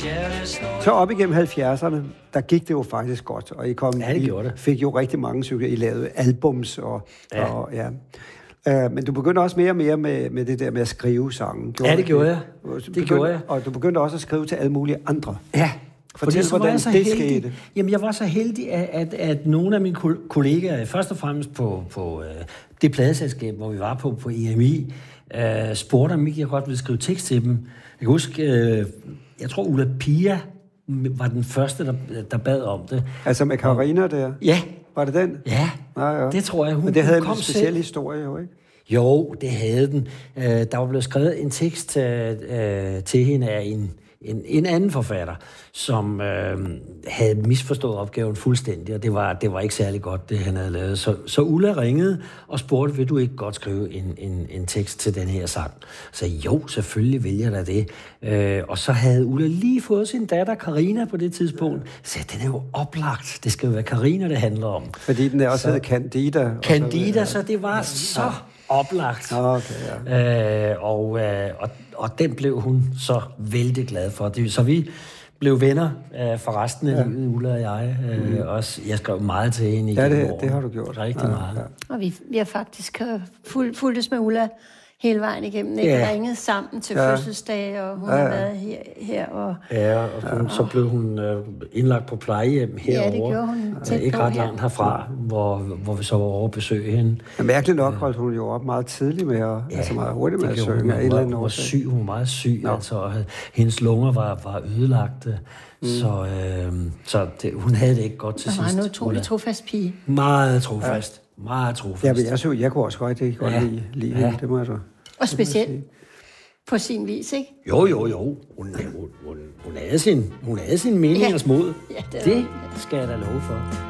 Så op igennem 70'erne, der gik det jo faktisk godt, og I fik jo rigtig mange succes. I lavede albums og men du begyndte også mere og mere med det der med at skrive sange. Det gjorde jeg. Og du begyndte også at skrive til alle mulige andre. Ja. Fortæl, hvordan det skete. Jamen, jeg var så heldig, at nogle af mine kollegaer, først og fremmest på det pladeselskab, hvor vi var på EMI, spurgte om ikke jeg godt ville skrive tekst til dem. Jeg kan huske, jeg tror Ulla Pia var den første, der bad om det. Altså med Karina der? Ja. Var det den? Ja, det tror jeg. Men det havde en speciel historie jo, ikke? Jo, det havde den. Der var blevet skrevet en tekst til hende af en anden forfatter, som havde misforstået opgaven fuldstændig, og det var ikke særlig godt, det han havde lavet. Så Ulla ringede og spurgte, vil du ikke godt skrive en tekst til den her sang? Så jo, selvfølgelig vil jeg da det. Og så havde Ulla lige fået sin datter Karina på det tidspunkt. Så den er jo oplagt. Det skal jo være Karina, det handler om. Fordi den er også hedder Candida. Candida, så det var så oplagt. Okay, Og den blev hun så vældig glad for. Så vi blev venner for resten af livet, Ulla og jeg. Også. Jeg skrev meget til hende i det har du gjort. Rigtig meget. Ja. Og vi har faktisk fulgtes med Ulla hele vejen igennem. Ikke ringet sammen til fødselsdage, og hun har været her. Og så blev hun indlagt på plejehjem herovre. Ja, det gjorde hun tæt ikke på ret langt herfra, hvor vi så var over at besøge hende. Ja, mærkeligt nok holdt hun jo op meget tidligt med at, meget hurtigt med at synge. Hun var syg, hun var meget syg, altså. Hendes lunger var ødelagte. Så hun havde det ikke godt til sidst. Hun var en utrolig trofast pige. Meget trofast. Meget trofast. Ja, jeg kunne også godt lide hende, det må jeg så. Og specielt på sin vis, ikke? Jo. Hun havde sin meningers mod. Ja, det skal jeg da love for.